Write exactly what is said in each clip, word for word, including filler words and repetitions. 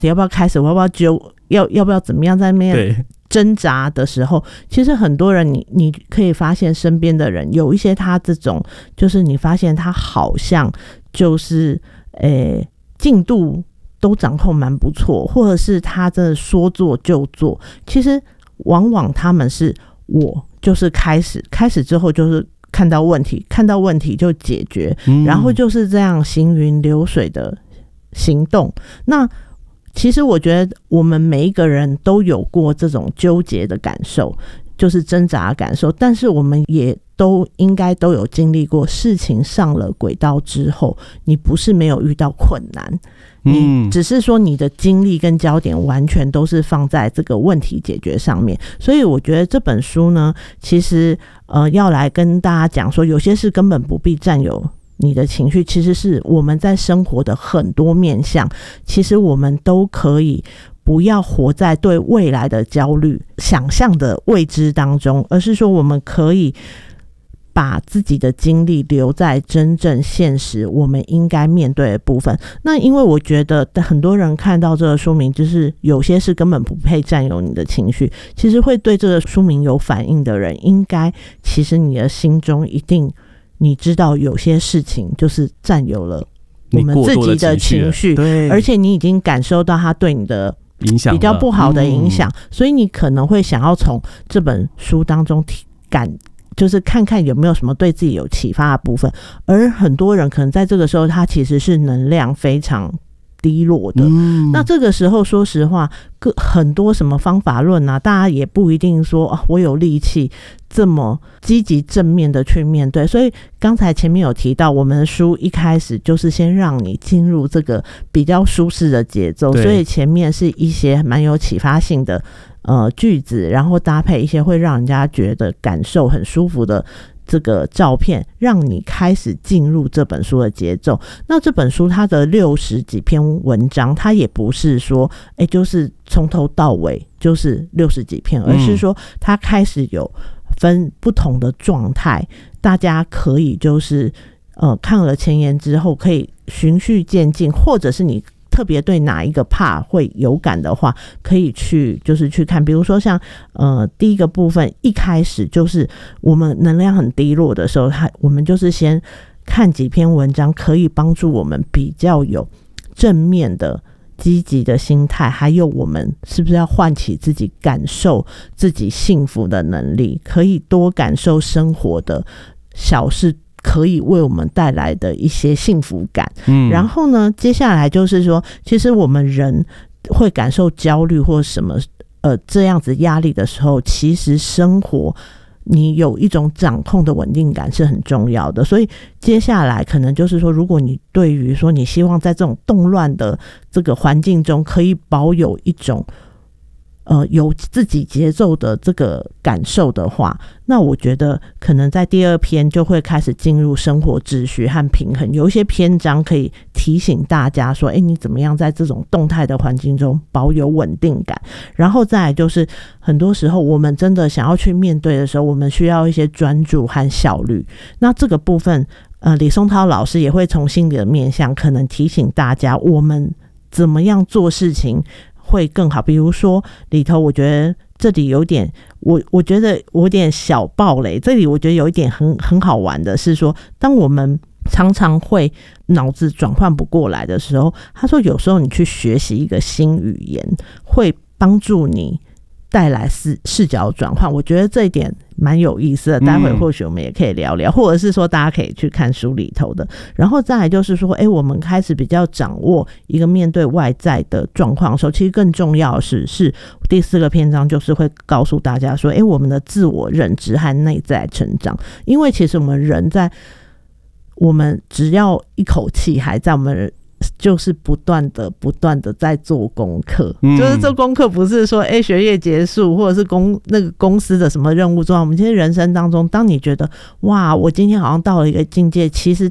要不要开始，我要不要揪，要要不要怎么样在那边挣扎的时候，其实很多人你你可以发现身边的人有一些他这种，就是你发现他好像就是诶进度都掌控蛮不错，或者是他真的说做就做，其实往往他们是我就是开始开始之后就是看到问题看到问题就解决、嗯、然后就是这样行云流水的行动。那其实我觉得我们每一个人都有过这种纠结的感受，就是挣扎的感受，但是我们也都应该都有经历过事情上了轨道之后，你不是没有遇到困难，你只是说你的精力跟焦点完全都是放在这个问题解决上面。所以我觉得这本书呢，其实呃要来跟大家讲说，有些事根本不必占有你的情绪，其实是我们在生活的很多面向，其实我们都可以不要活在对未来的焦虑、想象的未知当中，而是说我们可以把自己的精力留在真正现实我们应该面对的部分。那因为我觉得很多人看到这个书名，就是有些事根本不配占有你的情绪，其实会对这个书名有反应的人，应该其实你的心中一定你知道有些事情就是占有了我们自己的情绪， 对， 而且你已经感受到它对你的影响比较不好的影响、嗯、所以你可能会想要从这本书当中感就是看看有没有什么对自己有启发的部分。而很多人可能在这个时候他其实是能量非常低落的、嗯、那这个时候说实话各很多什么方法论啊，大家也不一定说、哦、我有力气这么积极正面的去面对。所以刚才前面有提到，我们的书一开始就是先让你进入这个比较舒适的节奏，所以前面是一些蛮有启发性的呃句子，然后搭配一些会让人家觉得感受很舒服的这个照片，让你开始进入这本书的节奏。那这本书它的六十几篇文章，它也不是说哎、欸，就是从头到尾就是六十几篇，而是说它开始有分不同的状态，大家可以就是呃看了前言之后可以循序渐进，或者是你特别对哪一个 part 会有感的话，可以去就是去看。比如说像呃第一个部分一开始就是我们能量很低落的时候，它我们就是先看几篇文章，可以帮助我们比较有正面的积极的心态，还有我们是不是要唤起自己感受自己幸福的能力，可以多感受生活的小事可以为我们带来的一些幸福感、嗯、然后呢接下来就是说，其实我们人会感受焦虑或什么呃这样子压力的时候，其实生活你有一种掌控的稳定感是很重要的。所以接下来可能就是说，如果你对于说你希望在这种动乱的这个环境中可以保有一种呃，有自己节奏的这个感受的话，那我觉得可能在第二篇就会开始进入生活秩序和平衡，有一些篇章可以提醒大家说，哎，你怎么样在这种动态的环境中保有稳定感。然后再来就是很多时候我们真的想要去面对的时候，我们需要一些专注和效率。那这个部分呃，李松涛老师也会从心理的面向可能提醒大家，我们怎么样做事情会更好。比如说里头我觉得这里有点我我觉得我有点小爆雷，这里我觉得有一点很很好玩的是说，当我们常常会脑子转换不过来的时候，他说有时候你去学习一个新语言会帮助你带来视视角转换，我觉得这一点蛮有意思的，待会或许我们也可以聊聊、嗯、或者是说大家可以去看书里头的。然后再来就是说，哎，我们开始比较掌握一个面对外在的状况的时候，其实更重要的是是第四个篇章，就是会告诉大家说，哎，我们的自我认知和内在成长。因为其实我们人在我们只要一口气还在，我们就是不断的不断的在做功课、嗯、就是这功课不是说哎、欸、学业结束或者是公那个公司的什么任务重要，我们其实人生当中，当你觉得哇我今天好像到了一个境界，其实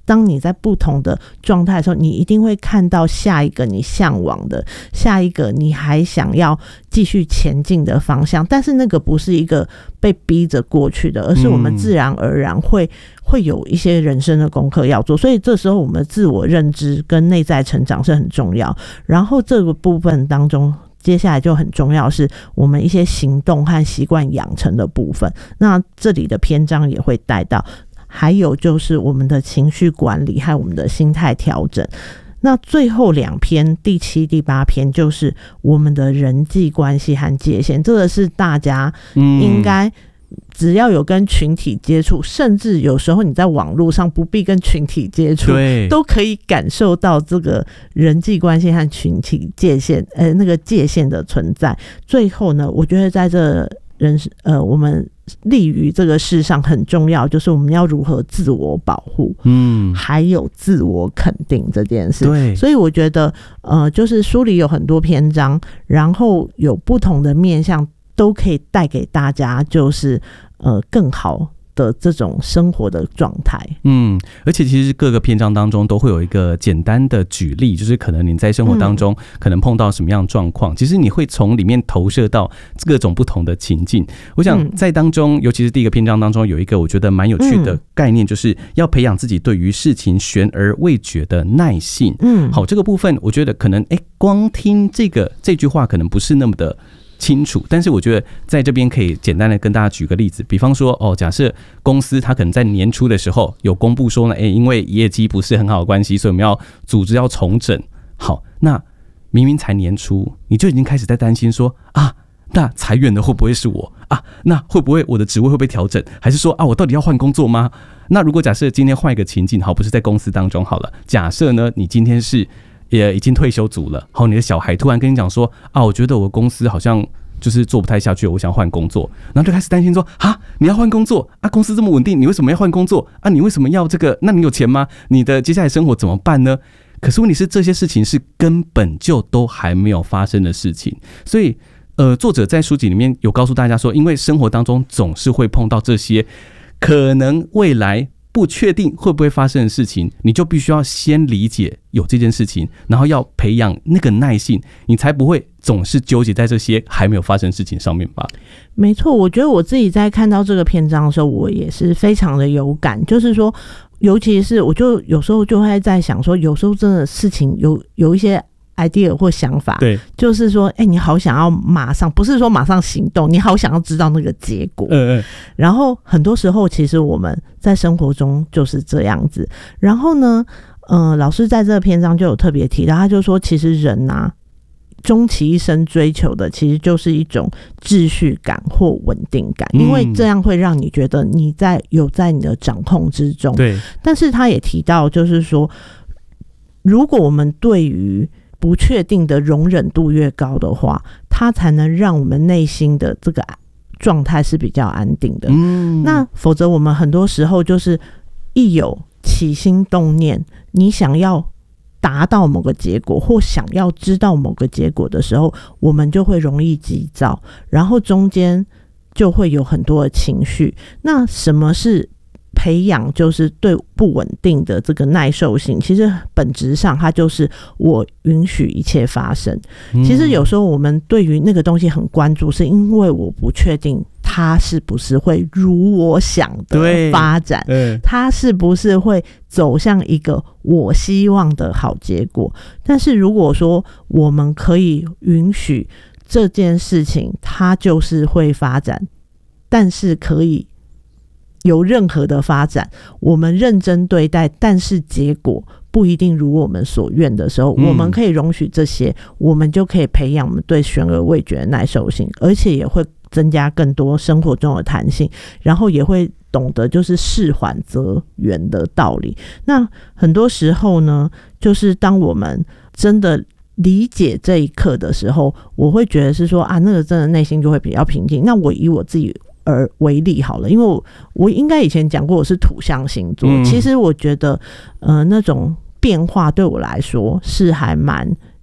当你在不同的状态的时候，你一定会看到下一个你向往的，下一个你还想要继续前进的方向。但是那个不是一个被逼着过去的，而是我们自然而然会、嗯、会有一些人生的功课要做。所以这时候我们的自我认知跟内在成长是很重要。然后这个部分当中，接下来就很重要是我们一些行动和习惯养成的部分。那这里的篇章也会带到，还有就是我们的情绪管理和我们的心态调整。那最后两篇第七第八篇就是我们的人际关系和界限，这个是大家应该只要有跟群体接触、嗯、甚至有时候你在网络上不必跟群体接触，都可以感受到这个人际关系和群体界限呃那个界限的存在。最后呢，我觉得在这人呃我们立于这个世上很重要，就是我们要如何自我保护，嗯，还有自我肯定这件事。对，所以我觉得呃就是书里有很多篇章，然后有不同的面向，都可以带给大家就是呃更好的这种生活的状态。嗯， 而且其实各个篇章当中都会有一个简单的举例，就是可能你在生活当中可能碰到什么样的状况、嗯、其实你会从里面投射到各种不同的情境。我想在当中、嗯、尤其是第一个篇章当中有一个我觉得蛮有趣的概念、嗯、就是要培养自己对于事情悬而未决的耐性。嗯，好，这个部分我觉得可能哎，光听这个这句话可能不是那么的清楚，但是我觉得在这边可以简单的跟大家举个例子，比方说哦，假设公司它可能在年初的时候有公布说呢，哎，因为业绩不是很好的关系，所以我们要组织要重整。好，那明明才年初，你就已经开始在担心说啊，那裁员的会不会是我啊？那会不会我的职位会被调整？还是说啊，我到底要换工作吗？那如果假设今天换一个情境，好，不是在公司当中好了，假设呢，你今天是也已经退休组了，好，你的小孩突然跟你讲说啊，我觉得我公司好像就是做不太下去，我想换工作，然后就开始担心说啊，你要换工作啊？公司这么稳定，你为什么要换工作啊？你为什么要这个？那你有钱吗？你的接下来生活怎么办呢？可是问题是，这些事情是根本就都还没有发生的事情，所以呃，作者在书籍里面有告诉大家说，因为生活当中总是会碰到这些可能未来不确定会不会发生的事情，你就必须要先理解有这件事情，然后要培养那个耐性，你才不会总是纠结在这些还没有发生的事情上面吧。 没错，我觉得我自己在看到这个篇章的时候，我也是非常的有感，就是说尤其是我就有时候就会在想说，有时候真的事情有有一些idea 或想法，对，就是说，哎、欸，你好想要马上，不是说马上行动，你好想要知道那个结果。嗯嗯。然后很多时候，其实我们在生活中就是这样子。然后呢，呃，老师在这个篇章就有特别提到，他就说，其实人啊，终其一生追求的其实就是一种秩序感或稳定感，因为这样会让你觉得你在有在你的掌控之中。对。但是他也提到，就是说，如果我们对于不确定的容忍度越高的话，它才能让我们内心的这个状态是比较安定的。嗯，那否则我们很多时候就是一有起心动念，你想要达到某个结果或想要知道某个结果的时候，我们就会容易急躁，然后中间就会有很多的情绪。那什么是培养就是对不稳定的这个耐受性？其实本质上它就是我允许一切发生。其实有时候我们对于那个东西很关注，是因为我不确定它是不是会如我想的发展，它是不是会走向一个我希望的好结果。但是如果说我们可以允许这件事情它就是会发展，但是可以有任何的发展，我们认真对待，但是结果不一定如我们所愿的时候、嗯、我们可以容许这些，我们就可以培养我们对悬而未决的耐受性，而且也会增加更多生活中的弹性，然后也会懂得就是事缓则圆的道理。那很多时候呢，就是当我们真的理解这一刻的时候，我会觉得是说啊，那个真的内心就会比较平静。那我以我自己而为例好了，因为我我应该以前讲过我是土象星座、嗯、其实我觉得呃那种变化对我来说是还蛮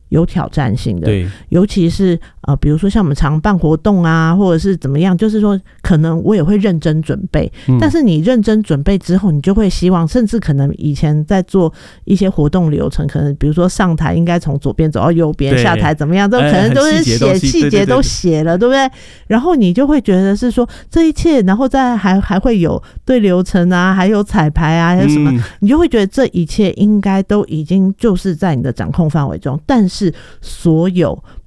有挑战性的， 对， 尤其是呃，比如说像我们常办活动啊，或者是怎么样，就是说可能我也会认真准备，嗯、但是你认真准备之后，你就会希望，甚至可能以前在做一些活动流程，可能比如说上台应该从左边走到右边，下台怎么样，都可能都是写细节都写了，对不对？然后你就会觉得是说这一切，然后再还还会有对流程啊，还有彩排啊，还有什么，嗯、你就会觉得这一切应该都已经就是在你的掌控范围中，但是所有